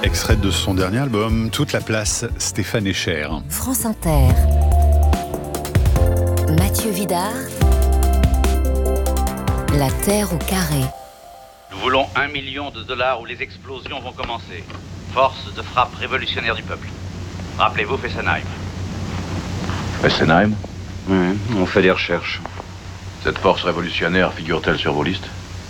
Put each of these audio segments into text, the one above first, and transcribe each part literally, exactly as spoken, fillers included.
Extrait de son dernier album, Toute la place, Stéphane Echer. France Inter. Mathieu Vidard. La Terre au carré. Nous voulons un million de dollars où les explosions vont commencer. Force de frappe révolutionnaire du peuple. Rappelez-vous Fessenheim. Fessenheim ? Oui, on fait des recherches. Cette force révolutionnaire figure-t-elle sur vos listes ?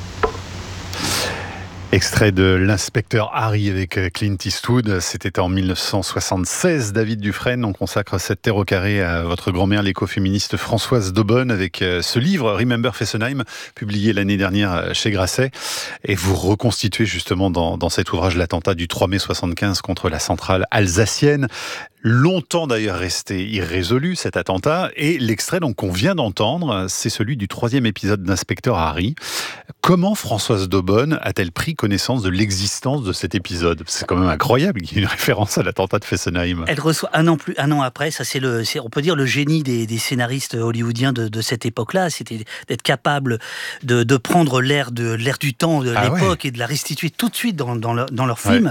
Extrait de l'inspecteur Harry avec Clint Eastwood. C'était en mille neuf cent soixante-seize. David Dufresne, on consacre cette terre au carré à votre grand-mère, l'écoféministe Françoise Daubonne, avec ce livre Remember Fessenheim, publié l'année dernière chez Grasset. Et vous reconstituez justement dans, dans cet ouvrage l'attentat du trois mai soixante-quinze contre la centrale alsacienne. Longtemps d'ailleurs resté irrésolu cet attentat, et l'extrait donc qu'on vient d'entendre, c'est celui du troisième épisode d'Inspecteur Harry. Comment Françoise Daubonne a-t-elle pris connaissance de l'existence de cet épisode ? C'est quand même incroyable qu'il y ait une référence à l'attentat de Fessenheim. Elle reçoit un an plus, un an après. Ça, c'est le, c'est, on peut dire le génie des, des scénaristes hollywoodiens de, de cette époque-là. C'était d'être capable de, de prendre l'air de l'air du temps de Ah l'époque ouais. et de la restituer tout de suite dans, dans, leur, dans leur film. Ouais.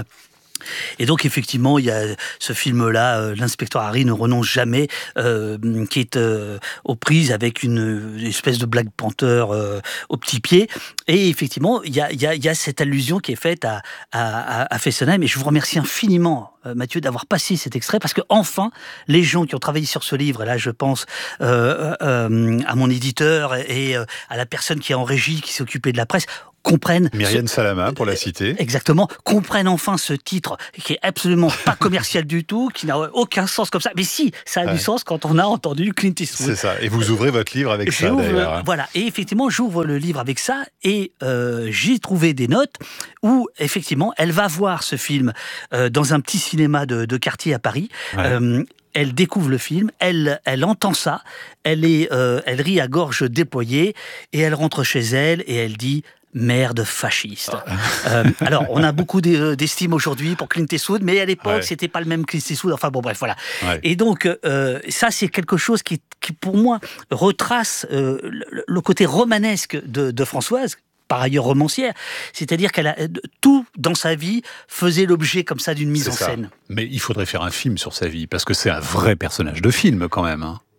Et donc effectivement, il y a ce film-là, euh, l'inspecteur Harry ne renonce jamais, euh, qui est euh, aux prises avec une, une espèce de Black Panther euh, au petit pied. Et effectivement, il y a, il y a, il y a cette allusion qui est faite à, à, à Fessenheim. Et je vous remercie infiniment, euh, Mathieu, d'avoir passé cet extrait, parce que enfin, les gens qui ont travaillé sur ce livre, et là je pense euh, euh, à mon éditeur et euh, à la personne qui est en régie, qui s'est occupée de la presse, comprennent... Myriam ce... Salama, pour la citer. Exactement, comprennent enfin ce titre qui est absolument pas commercial du tout, qui n'a aucun sens comme ça. Mais si, ça a ouais. du sens quand on a entendu Clint Eastwood. C'est ça, et vous ouvrez votre livre avec ça d'ailleurs. Voilà, et effectivement, j'ouvre le livre avec ça, et euh, j'ai trouvé des notes où, effectivement, elle va voir ce film euh, dans un petit cinéma de, de quartier à Paris. Ouais. Euh, Elle découvre le film, elle, elle entend ça, elle, est, euh, elle rit à gorge déployée, et elle rentre chez elle et elle dit « merde fasciste oh. ». euh, alors, on a beaucoup d'estime aujourd'hui pour Clint Eastwood, mais à l'époque, ouais. c'était pas le même Clint Eastwood. Enfin bon, bref, voilà. Ouais. Et donc, euh, ça, c'est quelque chose qui, qui pour moi, retrace euh, le, le côté romanesque de, de Françoise, par ailleurs romancière, c'est-à-dire qu'elle a tout dans sa vie faisait l'objet comme ça d'une mise c'est en ça. scène. Mais il faudrait faire un film sur sa vie, parce que c'est un vrai personnage de film quand même. Hein.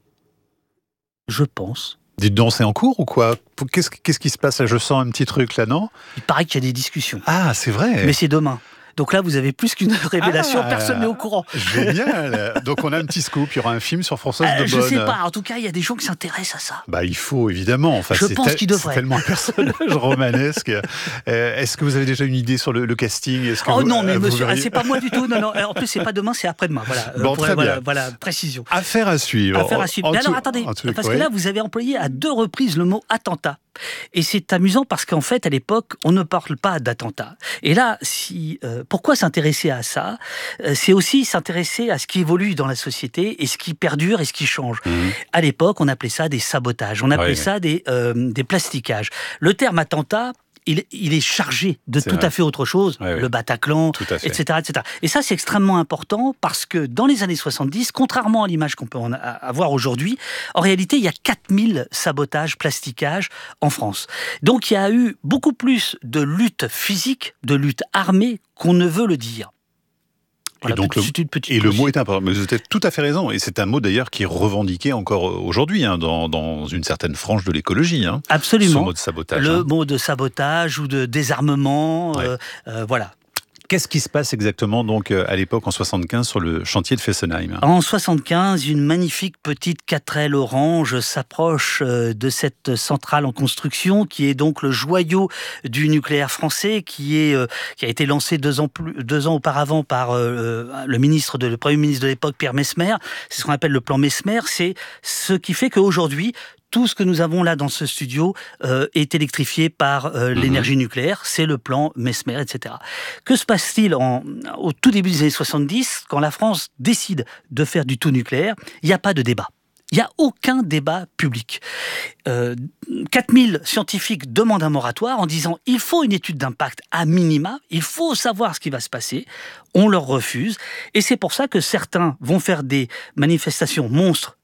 Je pense. Dites donc, c'est en cours ou quoi ? Qu'est-ce, qu'est-ce qui se passe là ? Je sens un petit truc là, non ? Il paraît qu'il y a des discussions. Ah, c'est vrai. Mais c'est demain. Donc là, vous avez plus qu'une révélation, ah, personne n'est au courant. Génial. Donc on a un petit scoop, il y aura un film sur Françoise euh, Daubonne. Je sais pas, en tout cas, il y a des gens qui s'intéressent à ça. Bah, il faut, évidemment. Enfin, je c'est pense te- qu'il devrait. C'est tellement un personnage romanesque. Euh, est-ce que vous avez déjà une idée sur le, le casting ? Est-ce que Oh vous, non, mais euh, monsieur, verriez... ah, c'est pas moi du tout. Non, non. En plus, c'est pas demain, c'est après-demain. Voilà, bon, pour, très voilà, bien. voilà, précision. Affaire à suivre. Affaire à suivre. En, mais en alors, tout, attendez, tout, parce oui. que là, vous avez employé à deux reprises le mot attentat. Et c'est amusant parce qu'en fait, à l'époque, on ne parle pas d'attentat. Et là, si, euh, pourquoi s'intéresser à ça ? euh, C'est aussi s'intéresser à ce qui évolue dans la société et ce qui perdure et ce qui change. Mmh. À l'époque, on appelait ça des sabotages, on appelait ouais, ça ouais. Des, euh, des plastiquages. Le terme attentat, Il, il est chargé de c'est tout vrai. À fait autre chose, ouais, ouais. le Bataclan, et cetera, et cetera. Et ça, c'est extrêmement important parce que dans les années soixante-dix, contrairement à l'image qu'on peut en avoir aujourd'hui, en réalité, il y a quatre mille sabotages, plastiquages en France. Donc, il y a eu beaucoup plus de lutte physique, de lutte armée qu'on ne veut le dire. Voilà, et donc petite, le, petite et le mot est important. Mais vous avez tout à fait raison. Et c'est un mot d'ailleurs qui est revendiqué encore aujourd'hui hein, dans, dans une certaine frange de l'écologie. Hein, absolument. Ce mot de sabotage. Le hein. mot de sabotage ou de désarmement. Ouais. Euh, euh, voilà. Qu'est-ce qui se passe exactement donc à l'époque en soixante-quinze sur le chantier de Fessenheim ? En soixante-quinze, une magnifique petite quatre ailes orange s'approche de cette centrale en construction qui est donc le joyau du nucléaire français qui est qui a été lancé deux ans plus deux ans auparavant par le ministre de le premier ministre de l'époque Pierre Messmer. C'est ce qu'on appelle le plan Messmer. C'est ce qui fait qu'aujourd'hui tout ce que nous avons là dans ce studio euh, est électrifié par euh, mmh. l'énergie nucléaire. C'est le plan Messmer, et cetera. Que se passe-t-il en, au tout début des années soixante-dix, quand la France décide de faire du tout nucléaire ? Il n'y a pas de débat. Il n'y a aucun débat public. Euh, quatre mille scientifiques demandent un moratoire en disant « il faut une étude d'impact à minima, il faut savoir ce qui va se passer ». On leur refuse. Et c'est pour ça que certains vont faire des manifestations monstres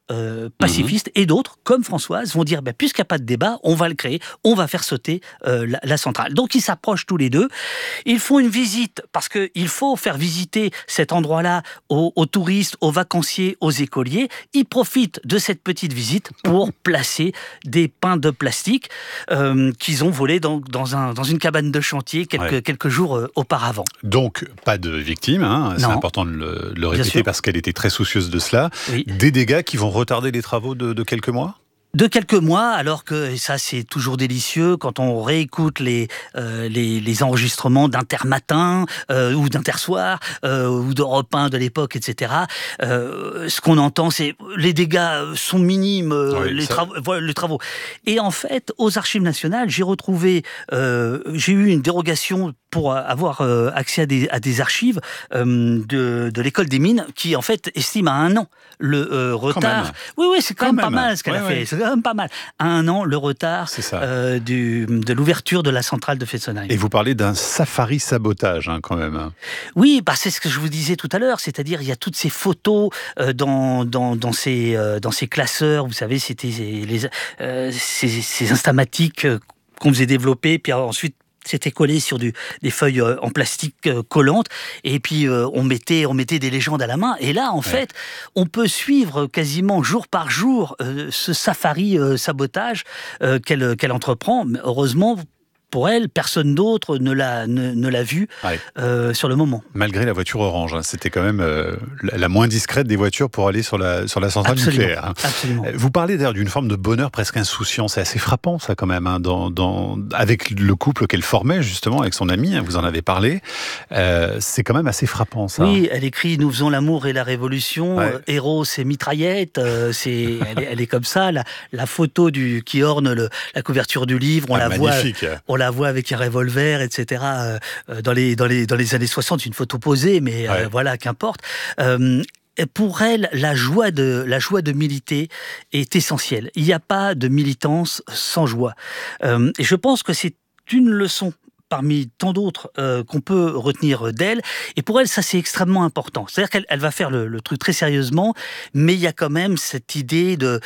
euh, pacifistes, mmh. et d'autres, comme Françoise, vont dire, bah, puisqu'il n'y a pas de débat, on va le créer, on va faire sauter euh, la, la centrale. Donc ils s'approchent tous les deux, ils font une visite, parce qu'il faut faire visiter cet endroit-là aux, aux touristes, aux vacanciers, aux écoliers. Ils profitent de cette petite visite pour placer des pains de plastique euh, qu'ils ont volés dans, dans, un, dans une cabane de chantier quelques, ouais. quelques jours euh, auparavant. Donc, pas de victimes, hein, c'est important de le, le répéter parce qu'elle était très soucieuse de cela. Oui. Des dégâts qui vont retarder les travaux de, de quelques mois ? De quelques mois, alors que, et ça c'est toujours délicieux, quand on réécoute les, euh, les, les enregistrements d'Intermatin, euh, ou d'Intersoir, euh, ou d'Europe un de l'époque, et cetera, euh, ce qu'on entend, c'est les dégâts sont minimes, euh, oui, les, travaux, voilà, les travaux. Et en fait, aux Archives nationales, j'ai retrouvé, euh, j'ai eu une dérogation pour avoir euh, accès à des, à des archives euh, de, de l'école des mines, qui en fait estime à un an le euh, retard. Oui, oui, c'est quand, quand même, même pas mal ce qu'elle ouais, a fait. Ouais. C'est quand même pas mal. À un an, le retard euh, du, de l'ouverture de la centrale de Fessenheim. Et vous parlez d'un safari sabotage, hein, quand même. Oui, bah, c'est ce que je vous disais tout à l'heure. C'est-à-dire, il y a toutes ces photos euh, dans, dans, dans, ces, euh, dans ces classeurs. Vous savez, c'était les, euh, ces, ces instamatiques euh, qu'on faisait développer, puis ensuite c'était collé sur du, des feuilles euh, en plastique euh, collantes, et puis euh, on, mettait, on mettait des légendes à la main, et là en ouais. fait on peut suivre quasiment jour par jour euh, ce safari euh, sabotage euh, qu'elle, qu'elle entreprend. Mais heureusement pour elle, personne d'autre ne l'a, ne, ne l'a vu ouais. euh, sur le moment. Malgré la voiture orange, hein, c'était quand même euh, la, la moins discrète des voitures pour aller sur la, sur la centrale absolument, nucléaire. Hein. Absolument. Vous parlez d'ailleurs d'une forme de bonheur presque insouciant, c'est assez frappant ça quand même, hein, dans, dans, avec le couple qu'elle formait justement avec son ami, hein, vous en avez parlé, euh, c'est quand même assez frappant ça. Oui, elle écrit « Nous faisons l'amour et la révolution ouais. », héros c'est mitraillette, euh, c'est, elle, est, elle est comme ça, la, la photo du, qui orne le, la couverture du livre, on ah, la magnifique. voit... On la voit avec un revolver, et cetera. Euh, dans, les, dans, les, dans les années soixante, une photo posée, mais ouais. euh, voilà, qu'importe. Euh, pour elle, la joie, de, la joie de militer est essentielle. Il n'y a pas de militance sans joie. Euh, et je pense que c'est une leçon parmi tant d'autres euh, qu'on peut retenir d'elle. Et pour elle, ça, c'est extrêmement important. C'est-à-dire qu'elle elle va faire le, le truc très sérieusement, mais il y a quand même cette idée de,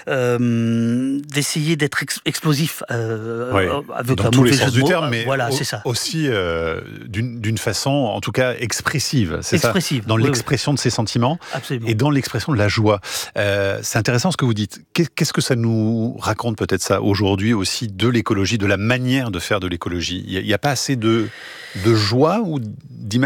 euh, d'essayer d'être ex- explosif. Euh, oui, avec dans tous les sens du terme, mais voilà, au, c'est ça. aussi euh, d'une, d'une façon, en tout cas, expressive. C'est expressive, ça, dans oui, l'expression oui. de ses sentiments Absolument. Et dans l'expression de la joie. Euh, c'est intéressant ce que vous dites. Qu'est-ce que ça nous raconte peut-être ça aujourd'hui aussi de l'écologie, de la manière de faire de l'écologie ? Il n'y a pas assez de, de joie ou d'imagination ?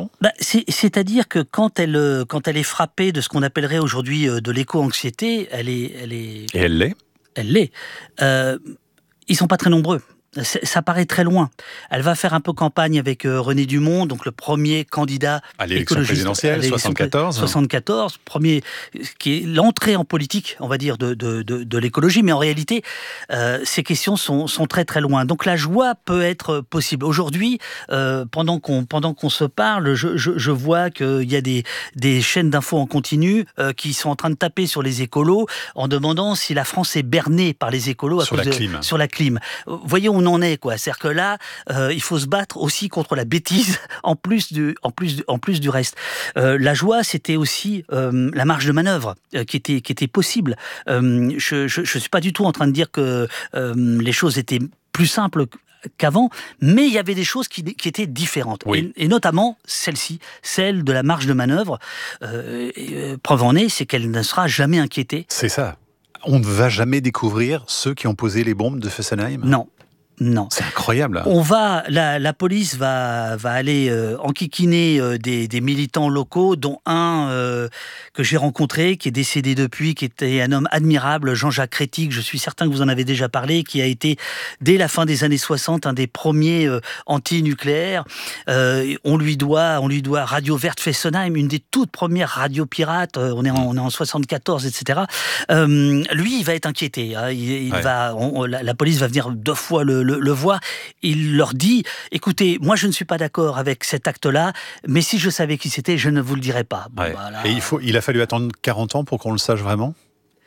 bah, c'est, C'est-à-dire que quand elle, quand elle est frappée de ce qu'on appellerait aujourd'hui de l'éco-anxiété, elle est... Elle est Et elle l'est ? Elle l'est. Euh, ils ne sont pas très nombreux. Ça paraît très loin. Elle va faire un peu campagne avec euh, René Dumont, donc le premier candidat à l'élection présidentielle, à soixante-quatorze. soixante-quatorze, premier, qui est l'entrée en politique, on va dire, de, de, de, de l'écologie. Mais en réalité, euh, ces questions sont, sont très très loin. Donc la joie peut être possible. Aujourd'hui, euh, pendant qu'on pendant qu'on se parle, je, je, je vois qu'il y a des, des chaînes d'infos en continu euh, qui sont en train de taper sur les écolos en demandant si la France est bernée par les écolos à sur cause la de, clim. sur la clim. Voyons, on en est, quoi. C'est-à-dire que là, euh, il faut se battre aussi contre la bêtise, en plus du, en plus du, en plus du reste. Euh, la joie, c'était aussi euh, la marge de manœuvre euh, qui était, qui était possible. Euh, je, je, je suis pas du tout en train de dire que euh, les choses étaient plus simples qu'avant, mais il y avait des choses qui, qui étaient différentes. Oui. Et, et notamment celle-ci, celle de la marge de manœuvre. Euh, et, euh, preuve en est, c'est qu'elle ne sera jamais inquiétée. C'est ça. On ne va jamais découvrir ceux qui ont posé les bombes de Fessenheim ? Non. Non. C'est incroyable. On va, la, la police va, va aller euh, enquiquiner euh, des, des militants locaux, dont un euh, que j'ai rencontré, qui est décédé depuis, qui était un homme admirable, Jean-Jacques Crétic, je suis certain que vous en avez déjà parlé, qui a été, dès la fin des années soixante, un des premiers euh, anti-nucléaires. Euh, on lui doit, on lui doit Radio Verte Fessenheim, une des toutes premières radios pirates, euh, on est en, on est en soixante-quatorze, et cetera. Euh, lui, il va être inquiété. Hein, il, il ouais. va, on, la, la police va venir deux fois le Le, le voir, il leur dit « Écoutez, moi je ne suis pas d'accord avec cet acte-là, mais si je savais qui c'était, je ne vous le dirais pas. » ouais. Voilà. Et il, faut, il a fallu attendre quarante ans pour qu'on le sache vraiment ?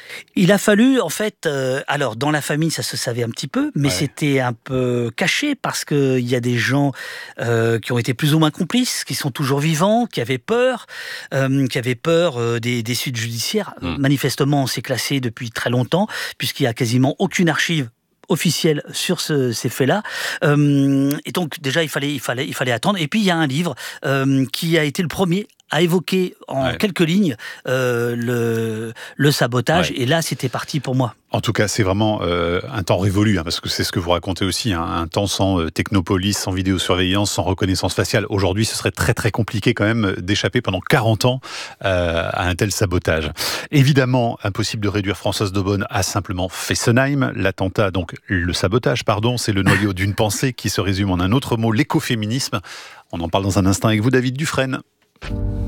Il a fallu, en fait, euh, alors dans la famille, ça se savait un petit peu, mais ouais. c'était un peu caché parce qu'il y a des gens euh, qui ont été plus ou moins complices, qui sont toujours vivants, qui avaient peur, euh, qui avaient peur euh, des, des suites judiciaires. Mmh. Manifestement, c'est classé depuis très longtemps, puisqu'il n'y a quasiment aucune archive officielle sur ce, ces faits-là. Euh, et donc, déjà, il fallait, il, fallait, il fallait attendre. Et puis, il y a un livre euh, qui a été le premier à évoquer en ouais. quelques lignes euh, le, le sabotage. Ouais. Et là, c'était parti pour moi. En tout cas, c'est vraiment euh, un temps révolu, hein, parce que c'est ce que vous racontez aussi, hein, un temps sans euh, technopolis, sans vidéosurveillance, sans reconnaissance faciale. Aujourd'hui, ce serait très très compliqué quand même d'échapper pendant quarante ans euh, à un tel sabotage. Évidemment, impossible de réduire Françoise Daubonne à simplement Fessenheim. L'attentat, donc le sabotage, pardon, c'est le noyau d'une pensée qui se résume en un autre mot, l'écoféminisme. On en parle dans un instant avec vous, David Dufresne.